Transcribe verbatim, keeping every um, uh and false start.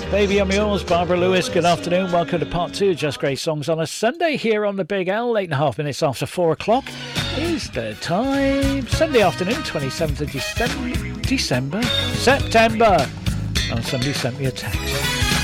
Baby, I'm yours. Barbara Lewis, good afternoon. Welcome to part two of Just Great Songs on a Sunday here on the Big L. Eight and a half minutes after four o'clock is the time. Sunday afternoon, twenty-seventh of December. December? September. And somebody sent me a text.